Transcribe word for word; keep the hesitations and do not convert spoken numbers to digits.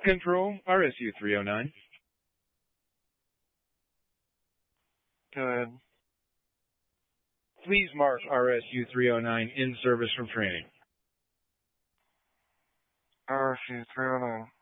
Control, R S U three oh nine. Go ahead. Please mark R S U three oh nine in service from training. R S U three oh nine.